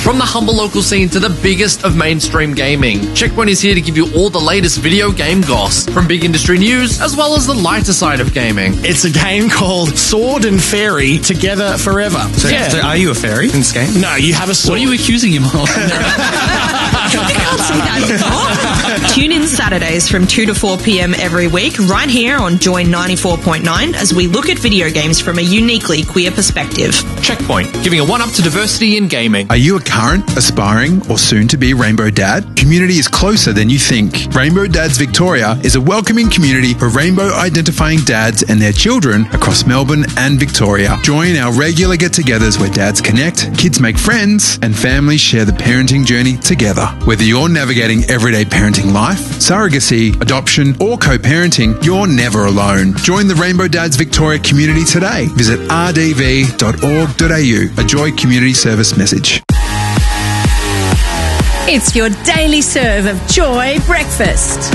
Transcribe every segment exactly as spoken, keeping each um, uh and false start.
From the humble local scene to the biggest of mainstream gaming, Checkpoint is here to give you all the latest video game goss, from big industry news as well as the lighter side of gaming. It's a game called Sword and Fairy Together Forever. So, yeah. so are you a fairy in this game? No, you have a sword. What are you accusing him of? You can't say that anymore. Tune in Saturdays from two to four p.m. every week, right here on Joy ninety-four point nine, as we look at video games from a uniquely queer perspective. Checkpoint, giving a one-up to diversity in gaming. Are you a current, aspiring, or soon-to-be Rainbow Dad? Community is closer than you think. Rainbow Dads Victoria is a welcoming community for rainbow-identifying dads and their children across Melbourne and Victoria. Join our regular get-togethers where dads connect, kids make friends, and families share the parenting journey together. Whether you're navigating everyday parenting life, surrogacy, adoption, or co-parenting, you're never alone. Join the Rainbow Dads Victoria community today. Visit r d v dot org dot a u. A Joy Community Service message. It's your daily serve of Joy breakfast.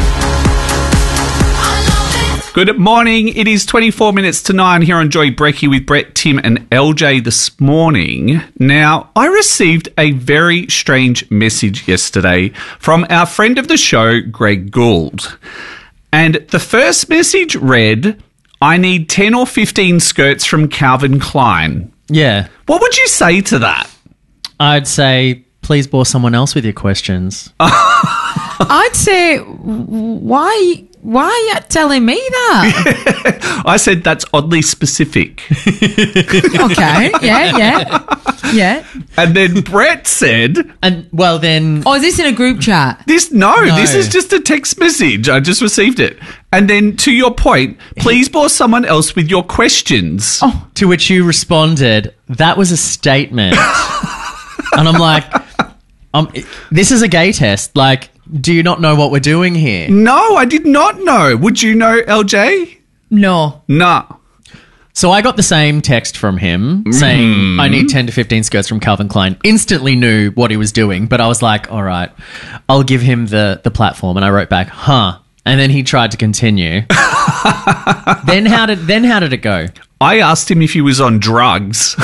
Good morning. It is twenty-four minutes to nine here on Joy Brekkie with Brett, Tim and L J this morning. Now, I received a very strange message yesterday from our friend of the show, Greg Gould. And the first message read, I need ten or fifteen skirts from Calvin Klein. Yeah. What would you say to that? I'd say, please bore someone else with your questions. I'd say, why... Why are you telling me that? I said that's oddly specific. Okay, yeah, yeah, yeah. And then Brett said... And, well, then... Oh, is this in a group chat? This no, No. this is just a text message. I just received it. And then, to your point, please bore someone else with your questions. Oh. To which you responded, that was a statement. And I'm like, um, this is a gay test. Like... Do you not know what we're doing here? No, I did not know. Would you know, L J? No. No. So I got the same text from him saying, mm. I need ten to fifteen skirts from Calvin Klein. Instantly knew what he was doing, but I was like, all right, I'll give him the, the platform. And I wrote back, huh. And then he tried to continue. then how did then how did it go? I asked him if he was on drugs.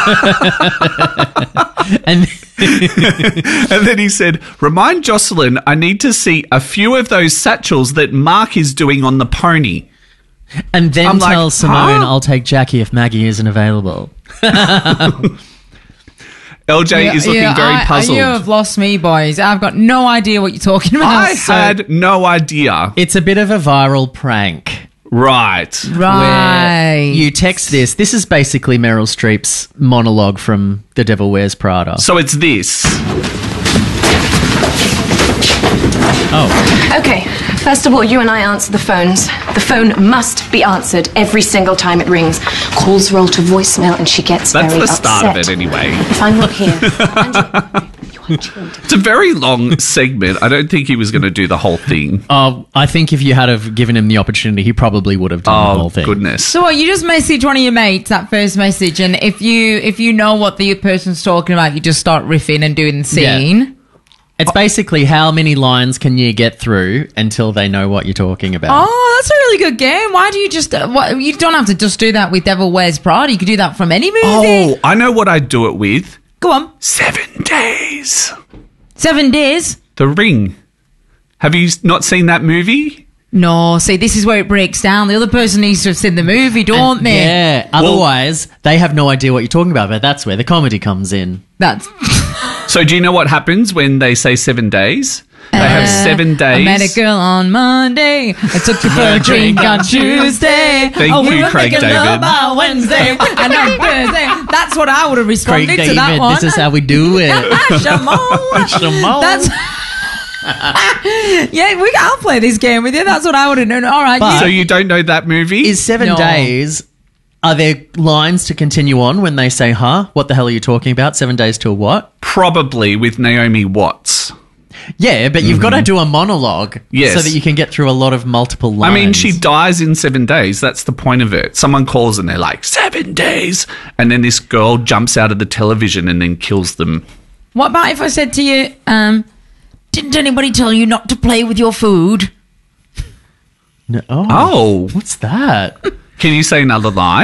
and and then he said, remind Jocelyn, I need to see a few of those satchels that Mark is doing on the pony. And then I'm tell like, Simone, huh? I'll take Jackie if Maggie isn't available. L J yeah, is looking yeah, very I, puzzled. You have lost me, boys. I've got no idea what you're talking about. I so. had no idea. It's a bit of a viral prank. Right. Right. You text this. This is basically Meryl Streep's monologue from The Devil Wears Prada. So it's this. Oh. Okay. First of all, you and I answer the phones. The phone must be answered every single time it rings. Calls roll to voicemail and she gets That's very the start upset. of it anyway. If I'm not here, Andrew, you are tuned. It's a very long segment. I don't think he was going to do the whole thing. Oh, I think if you had have given him the opportunity, he probably would have done the whole Oh, thing. goodness. So what, you just message one of your mates, that first message, and if you if you know what the person's talking about, you just start riffing and doing the scene. Yeah. It's basically how many lines can you get through until they know what you're talking about. Oh, that's a really good game. Why do you just... Uh, what, you don't have to just do that with Devil Wears Prada. You could do that from any movie. Oh, I know what I'd do it with. Go on. Seven days. Seven days? The Ring. Have you not seen that movie? No, see, this is where it breaks down. The other person needs to have seen the movie, don't And, they? Yeah, otherwise they have no idea what you're talking about, but that's where the comedy comes in. That's... So do you know what happens when they say seven days? They have Uh, seven days. I met a girl on Monday. I took her for a drink on Tuesday. Thank oh, you, we were Craig making David. love on Wednesday. And on Thursday. That's what I would have responded Craig to David, that one. this is how we do it. Shamon. Shamon. That's... yeah, we, I'll play this game with you. That's what I would have known. All right. But- you- So you don't know that movie? Is seven No. days... Are there lines to continue on when they say, huh? What the hell are you talking about? Seven days till what? Probably with Naomi Watts. Yeah, but you've got to do a monologue Yes. so that you can get through a lot of multiple lines. I mean, she dies in seven days. That's the point of it. Someone calls and they're like, seven days. And then this girl jumps out of the television and then kills them. What about if I said to you, um, didn't anybody tell you not to play with your food? No, oh, Oh. what's that? Can you say another line?